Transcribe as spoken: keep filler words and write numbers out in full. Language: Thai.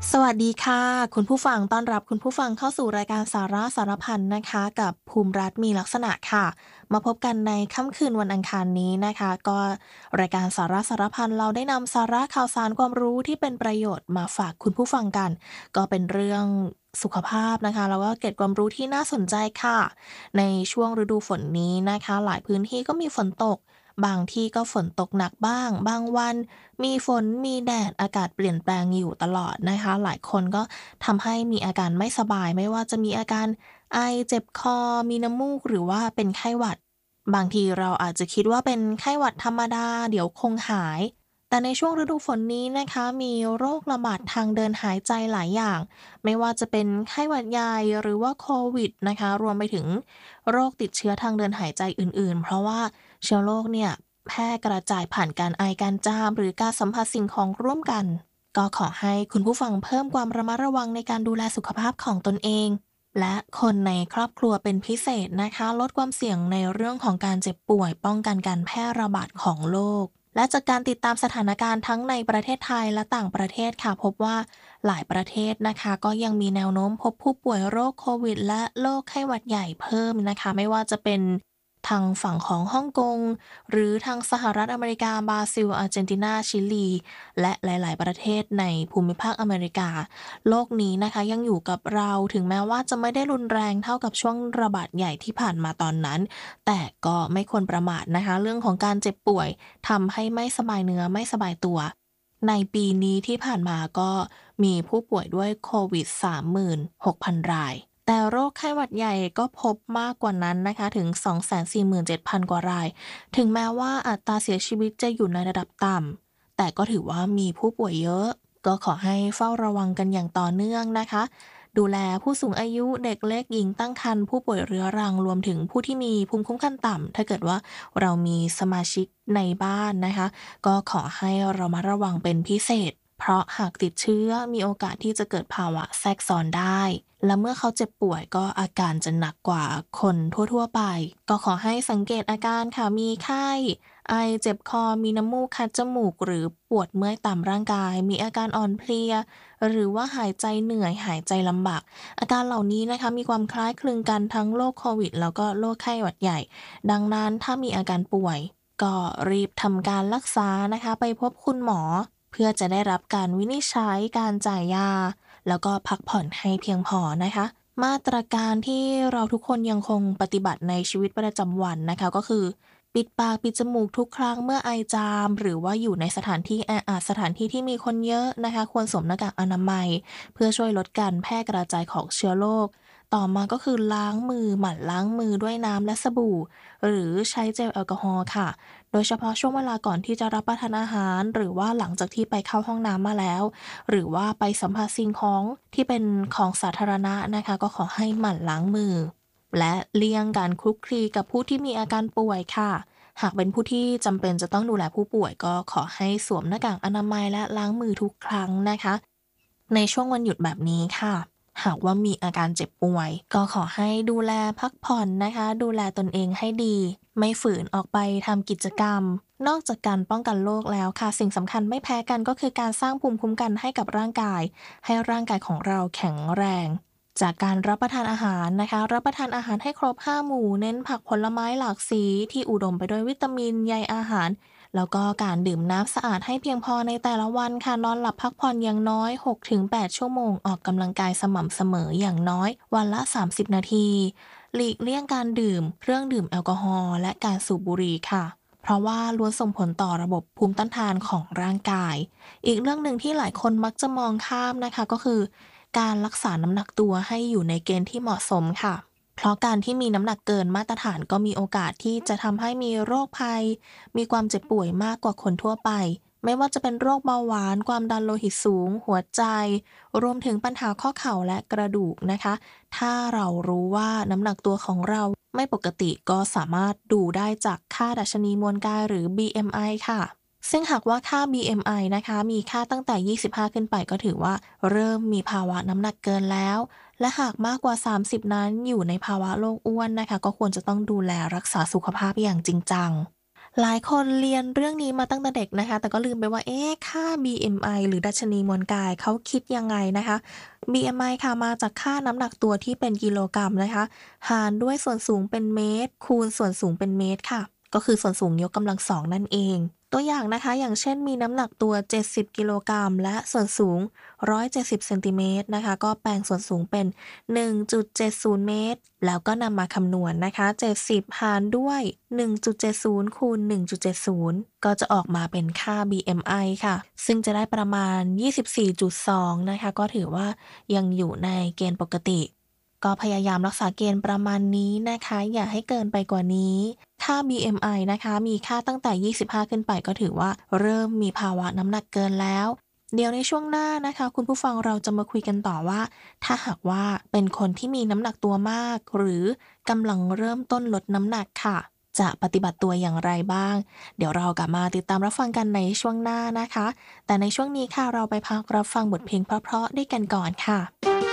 สวัสดีค่ะคุณผู้ฟังต้อนรับคุณผู้ฟังเข้าสู่รายการสาระสารพันนะคะกับภูมิรัฐมีลักษณะค่ะมาพบกันในค่ำคืนวันอังคารนี้นะคะก็รายการสาระสารพันเราได้นำสาระข่าวสารความรู้ที่เป็นประโยชน์มาฝากคุณผู้ฟังกันก็เป็นเรื่องสุขภาพนะคะแล้วก็เกร็ดความรู้ที่น่าสนใจค่ะในช่วงฤดูฝนนี้นะคะหลายพื้นที่ก็มีฝนตกบางที่ก็ฝนตกหนักบ้างบางวัน มีฝนมีแดดอากาศเปลี่ยนแปลงอยู่ตลอดนะคะหลายคนก็ทำให้มีอาการไม่สบายไม่ว่าจะมีอาการไอเจ็บคอมีน้ำมูกหรือว่าเป็นไข้หวัดบางทีเราอาจจะคิดว่าเป็นไข้หวัดธรรมดาเดี๋ยวคงหายแต่ในช่วงฤดูฝนนี้นะคะมีโรคระบาดทางเดินหายใจหลายอย่างไม่ว่าจะเป็นไข้หวัดใหญ่หรือว่าโควิดนะคะรวมไปถึงโรคติดเชื้อทางเดินหายใจอื่นๆเพราะว่าเชื้อโรคเนี่ย แพร่กระจายผ่านการไอการจามหรือการสัมผัสสิ่งของร่วมกันก็ขอให้คุณผู้ฟังเพิ่มความระมัดระวังในการดูแลสุขภาพของตนเองและคนในครอบครัวเป็นพิเศษนะคะลดความเสี่ยงในเรื่องของการเจ็บป่วยป้องกันการแพร่ระบาดของโรคและจากการติดตามสถานการณ์ทั้งในประเทศไทยและต่างประเทศค่ะพบว่าหลายประเทศนะคะก็ยังมีแนวโน้มพบผู้ป่วยโรคโควิดและโรคไข้หวัดใหญ่เพิ่มนะคะไม่ว่าจะเป็น ทางฝั่งของฮ่องกงหรือทางสหรัฐอเมริกาบราซิลอาร์เจนตินาชิลีและหลายๆประเทศในภูมิภาคอเมริกาโลกนี้นะคะยังอยู่กับเราถึงแม้ว่าจะไม่ได้รุนแรงเท่ากับช่วงระบาดใหญ่ที่ผ่านมาตอนนั้นแต่ก็ไม่ควรประมาทนะคะเรื่องของการเจ็บป่วยทำให้ไม่สบายเนื้อไม่สบายตัวในปีนี้ที่ผ่านมาก็มีผู้ป่วยด้วยโควิดสามหมื่นหกพันราย แต่โรคไข้หวัดใหญ่ก็พบมากกว่านั้นนะคะถึง สองแสนสี่หมื่นเจ็ดพัน กว่ารายถึงแม้ว่าอัตราเสียชีวิตจะอยู่ในระดับต่ำแต่ก็ถือว่ามีผู้ป่วยเยอะก็ขอให้เฝ้าระวังกันอย่างต่อเนื่องนะคะดูแลผู้สูงอายุเด็กเล็กหญิงตั้งครรภ์ผู้ป่วยเรื้อรังรวมถึงผู้ที่มีภูมิคุ้มกันต่ำถ้าเกิดว่าเรามีสมาชิกในบ้านนะคะก็ขอให้เรามาระวังเป็นพิเศษ เพราะหากติดเชื้อมีโอกาสที่จะเกิดภาวะแทรกซ้อนได้ และเมื่อเขาเจ็บป่วยก็อาการจะหนักกว่าคนทั่วๆไป ก็ขอให้สังเกตอาการค่ะมีไข้ไอเจ็บคอมีน้ำมูกคัดจมูกหรือปวดเมื่อยตามร่างกาย มีอาการอ่อนเพลียหรือว่าหายใจเหนื่อยหายใจลำบากอาการเหล่านี้นะคะมีความคล้ายคลึงกันทั้งโรคโควิดแล้วก็โรคไข้หวัดใหญ่ดังนั้นถ้ามีอาการป่วยก็รีบทำการรักษานะคะไปพบคุณหมอ เพื่อจะได้รับการวินิจฉัยการจ่ายยาแล้วก็พักผ่อนให้เพียงพอนะคะมาตรการที่เราทุกคนยังคงปฏิบัติในชีวิตประจำวันนะคะก็คือปิดปากปิดจมูกทุกครั้งเมื่อไอจามหรือว่าอยู่ในสถานที่แออัดสถานที่ที่มีคนเยอะนะคะควรสวมหน้ากากอนามัยเพื่อช่วยลดการแพร่กระจายของเชื้อโรคต่อมาก็คือล้างมือหมั่นล้างมือด้วยน้ำและสบู่หรือใช้เจลแอลกอฮอล์ค่ะ โดยเฉพาะช่วงเวลาก่อนที่จะรับประทานอาหารหรือว่าหลังจากที่ไปเข้าห้องน้ำมาแล้วหรือว่าไปสัมผัสสิ่งของที่เป็นของสาธารณะนะคะก็ขอให้หมั่นล้างมือและเลี่ยงการคลุกคลีกับผู้ที่มีอาการป่วยค่ะหากเป็นผู้ที่จำเป็นจะต้องดูแลผู้ป่วยก็ขอให้สวมหน้ากากอนามัยและล้างมือทุกครั้งนะคะในช่วงวันหยุดแบบนี้ค่ะหากว่ามีอาการเจ็บป่วยก็ขอให้ดูแลพักผ่อนนะคะดูแลตนเองให้ดี ไม่ฝืนออกไปทำกิจกรรม นอกจากการป้องกันโรคแล้วค่ะสิ่งสำคัญไม่แพ้กันก็คือการสร้างภูมิคุ้มกันให้กับร่างกายให้ร่างกายของเราแข็งแรงจากการรับประทานอาหารนะคะรับประทานอาหารให้ครบห้าหมู่เน้นผักผลไม้หลากสีที่อุดมไปด้วยวิตามินใยอาหารแล้วก็การดื่มน้ำสะอาดให้เพียงพอในแต่ละวันค่ะนอนหลับพักผ่อนอย่างน้อยหกถึงแปดชั่วโมงออกกำลังกายสม่ำเสมออย่างน้อยวันละสามสิบนาที หลีกเลี่ยงการดื่มเครื่องดื่มแอลกอฮอล์และการสูบบุหรี่ค่ะ เพราะว่าล้วนส่งผลต่อระบบภูมิต้านทานของร่างกาย อีกเรื่องหนึ่งที่หลายคนมักจะมองข้ามนะคะก็คือการรักษาน้ำหนักตัวให้อยู่ในเกณฑ์ที่เหมาะสมค่ะ เพราะการที่มีน้ำหนักเกินมาตรฐานก็มีโอกาสที่จะทำให้มีโรคภัย มีความเจ็บป่วยมากกว่าคนทั่วไป ไม่ว่าจะเป็นโรคเบาหวานความดันโลหิตสูงหัวใจรวมถึงปัญหาข้อเข่าและกระดูกนะคะ ถ้าเรารู้ว่าน้ำหนักตัวของเราไม่ปกติก็สามารถดูได้จากค่าดัชนีมวลกายหรือ บี เอ็ม ไอ ค่ะซึ่งหากว่าค่า บี เอ็ม ไอ นะคะมีค่าตั้งแต่ยี่สิบห้าขึ้นไปก็ถือว่าเริ่มมีภาวะน้ำหนักเกินแล้วและหากมากกว่าสามสิบนั้นอยู่ในภาวะโรคอ้วนนะคะก็ควรจะต้องดูแลรักษาสุขภาพอย่างจริงจังหลายคนเรียนเรื่องนี้มาตั้งแต่เด็กนะคะ แต่ก็ลืมไปว่า เอ๊ะ ค่า บี เอ็ม ไอ หรือดัชนีมวลกายเขาคิดยังไงนะคะ บี เอ็ม ไอ ค่ะ มาจากค่าน้ำหนักตัวที่เป็นกิโลกรัมนะคะ หารด้วยส่วนสูงเป็นเมตร คูณส่วนสูงเป็นเมตรค่ะ ก็คือส่วนสูงยกกำลัง สอง นั่นเอง ตัวอย่างนะคะ อย่างเช่น มีน้ำหนักตัว เจ็ดสิบ กิโลกรัม และส่วนสูง หนึ่งร้อยเจ็ดสิบ เซนติเมตรนะคะ ก็แปลงส่วนสูงเป็น หนึ่งจุดเจ็ดศูนย์ เมตร แล้วก็นำมาคำนวณนะคะ เจ็ดสิบ หารด้วย หนึ่งจุดเจ็ดศูนย์ คูณ หนึ่งจุดเจ็ดศูนย์ ก็จะออกมาเป็นค่า บี เอ็ม ไอ ค่ะ ซึ่งจะได้ประมาณ ยี่สิบสี่จุดสอง นะคะ ก็ถือว่ายังอยู่ในเกณฑ์ปกติ ก็พยายามรักษาเกณฑ์ประมาณนี้นะคะ อย่าให้เกินไปกว่านี้ ค่า บี เอ็ม ไอ นะคะ มีค่าตั้งแต่ ยี่สิบห้า ขึ้นไป ก็ถือว่าเริ่มมีภาวะน้ำหนักเกินแล้ว เดี๋ยวในช่วงหน้านะคะ คุณผู้ฟังเราจะมาคุยกันต่อว่า ถ้าหากว่าเป็นคนที่มีน้ำหนักตัวมาก หรือกำลังเริ่มต้นลดน้ำหนักค่ะ จะปฏิบัติตัวอย่างไรบ้าง เดี๋ยวเรากลับมาติดตามรับฟังกันในช่วงหน้านะคะ แต่ในช่วงนี้ค่ะ เราไปพักรับฟังบทเพลงเพราะๆด้วยกันก่อนค่ะ